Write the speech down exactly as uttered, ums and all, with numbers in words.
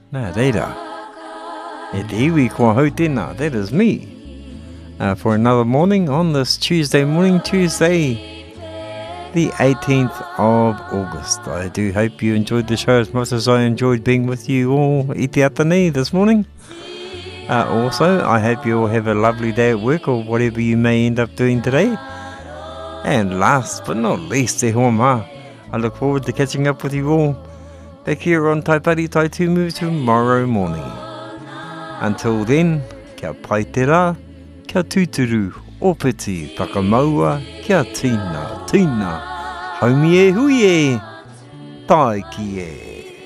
Nā reira. E te iwi kua hau tēnā, that is me. Uh, for another morning on this Tuesday morning, Tuesday, the eighteenth of August. I do hope you enjoyed the show as much as I enjoyed being with you all i te atani this morning. Uh, also, I hope you all have a lovely day at work or whatever you may end up doing today. And last but not least, te hoa mā, I look forward to catching up with you all back here on Taipari Tai Tumu tomorrow morning. Until then, kia pai te rā, kia tūturu, opiti, whakamaua, kia tīna, tīna, haumi e hui e, tai ki e.